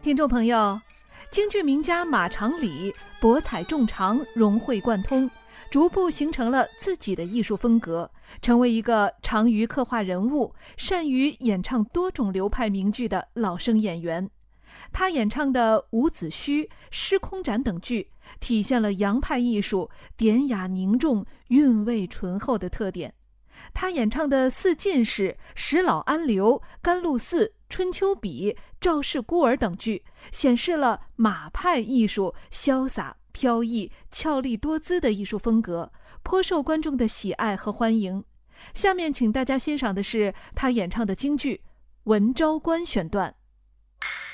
听众朋友，京剧名家马长礼博采众长，融会贯通，逐步形成了自己的艺术风格，成为一个长于刻画人物、善于演唱多种流派名剧的老生演员。他演唱的《伍子胥》《失空斩》等剧，体现了洋派艺术典雅凝重、韵味醇厚的特点。他演唱的《四进士》《石老安流》《甘露寺》《春秋笔》《赵氏孤儿》等剧，显示了马派艺术潇洒飘逸、俏丽多姿的艺术风格，颇受观众的喜爱和欢迎。下面请大家欣赏的是他演唱的京剧《文昭关》选段。